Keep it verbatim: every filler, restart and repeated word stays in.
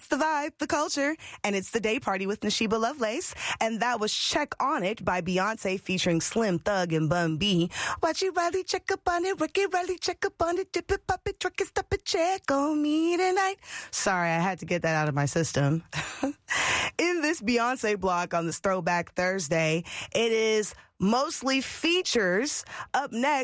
It's the vibe, the culture, and it's the day party with Nashiba Lovelace. And that was Check On It by Beyonce featuring Slim Thug and Bun B. Watch you Riley check up on it, Ricky Riley check up on it, dip it, pop it, truck it, stop it, check on me tonight. Sorry, I had to get that out of my system. In this Beyonce block on this Throwback Thursday, it is mostly features. Up next,